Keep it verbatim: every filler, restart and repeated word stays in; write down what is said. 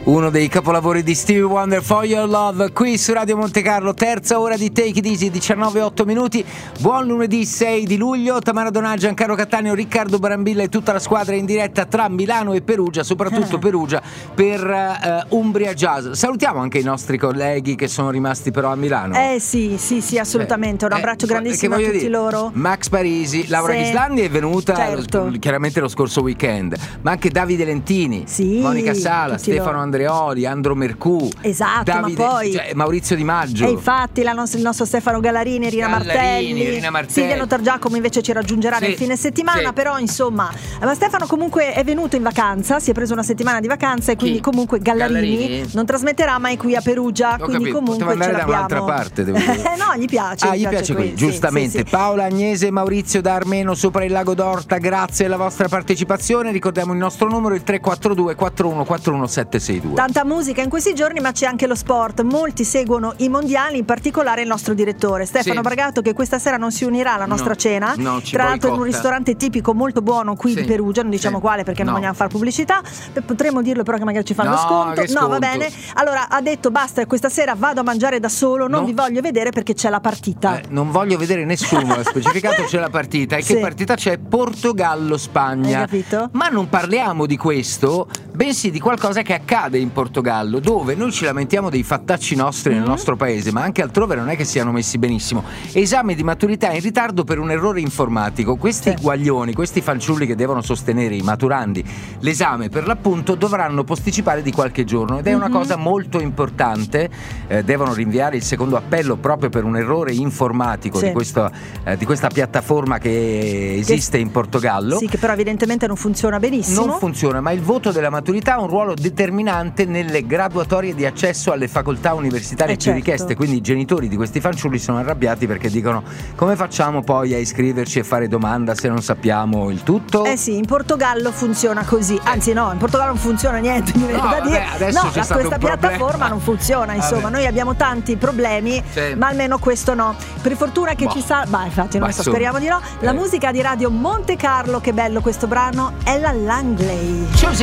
Uno dei capolavori di Stevie Wonder, For Your Love, qui su Radio Monte Carlo, terza ora di Take It Easy, diciannove e otto minuti. Buon lunedì sei di luglio. Tamara Donà, Giancarlo Cattaneo, Riccardo Barambilla e tutta la squadra in diretta tra Milano e Perugia, soprattutto Perugia, per uh, Umbria Jazz. Salutiamo anche i nostri colleghi che sono rimasti però a Milano. Eh sì, sì, sì, assolutamente. Un abbraccio eh, grandissimo a tutti dire, loro. Max Parisi, Laura sì. Ghislandi è venuta certo. lo, chiaramente lo scorso weekend, ma anche Davide Lentini, sì, Monica Sala, Stefano Andreoli, Andreoli, Andro Mercù, esatto, Davide, ma poi cioè, Maurizio Di Maggio. E infatti la nostra, il nostro Stefano Gallarini, Rina Gallarini, Martelli, Rina Martelli. Silvia Notar Giacomo invece ci raggiungerà sì, nel fine settimana, sì. però insomma, ma Stefano comunque è venuto in vacanza, si è preso una settimana di vacanza e quindi Chi? comunque Gallarini, Gallarini non trasmetterà mai qui a Perugia, Ho quindi capito. comunque Poteva andare ce da un'altra parte, devo dire. no, gli piace. Ah, gli gli piace, piace qui, qui, giustamente. Sì, sì, sì. Paola Agnese, Maurizio da Armeno sopra il lago d'Orta, grazie alla vostra partecipazione. Ricordiamo il nostro numero, il tre quattro due quattro uno quattro uno sette sei due. Tanta musica in questi giorni, ma c'è anche lo sport. Molti seguono i mondiali, in particolare il nostro direttore Stefano sì. Bragato, che questa sera non si unirà alla nostra no, cena. No, tra l'altro in un ristorante tipico molto buono qui sì. di Perugia, non diciamo sì. quale perché no. non vogliamo fare pubblicità. Potremmo dirlo però che magari ci fanno no, sconto. sconto. No, va bene. Allora ha detto basta, questa sera vado a mangiare da solo, non no. vi voglio vedere perché c'è la partita. Eh, non voglio vedere nessuno, ha specificato c'è la partita. E sì. che partita c'è? Portogallo-Spagna. Hai capito? Ma non parliamo di questo, bensì di qualcosa che accade in Portogallo, dove noi ci lamentiamo dei fattacci nostri mm-hmm. nel nostro paese, ma anche altrove non è che siano messi benissimo. Esame di maturità in ritardo per un errore informatico. Questi sì. guaglioni, questi fanciulli che devono sostenere, i maturandi, l'esame per l'appunto dovranno posticipare di qualche giorno ed è mm-hmm. una cosa molto importante. Eh, devono rinviare il secondo appello proprio per un errore informatico sì. di, questo, eh, di questa piattaforma che esiste che, in Portogallo. Sì, che però evidentemente non funziona benissimo. Non funziona, ma il voto della maturità ha un ruolo determinante nelle graduatorie di accesso alle facoltà universitarie eh più certo. richieste, quindi i genitori di questi fanciulli sono arrabbiati perché dicono: come facciamo poi a iscriverci e fare domanda se non sappiamo il tutto? Eh sì, in Portogallo funziona così, anzi no, in Portogallo non funziona niente, mi viene no, da dire. Vabbè, adesso no, c'è la, stato questa un piattaforma problema. non funziona, insomma, vabbè. noi abbiamo tanti problemi, sì. ma almeno questo no. Per fortuna che boh. ci sa, ma infatti non ma so, speriamo di no. La eh. musica di Radio Monte Carlo, che bello questo brano, è la Langley. Choosing